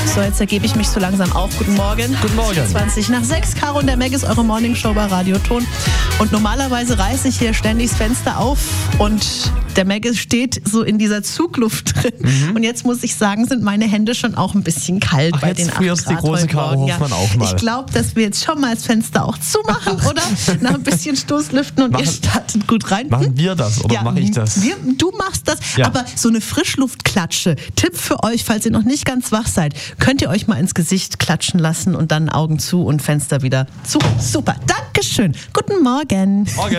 So, jetzt ergebe ich mich so langsam auf. Guten Morgen. Guten Morgen. 20 nach 6. Caro und der Meg ist eure Morningshow bei Radioton. Und normalerweise reiße ich hier ständig das Fenster auf und der Meg steht so in dieser Zugluft drin. Und jetzt muss ich sagen, sind meine Hände schon auch ein bisschen kalt bei den 8 Grad die große Caro Hoffmann auch mal. Ich glaube, dass wir jetzt schon mal das Fenster auch zumachen, oder? Noch ein bisschen Stoßlüften und ihr startet gut rein. Machen wir das oder mache ich das? Du machst das, Ja. aber so eine Frischluftklatsche. Tipp für euch, falls ihr noch nicht ganz wach seid, könnt ihr euch mal ins Gesicht klatschen lassen und dann Augen zu und Fenster wieder zu. Super, Dankeschön. Guten Morgen. Morgen.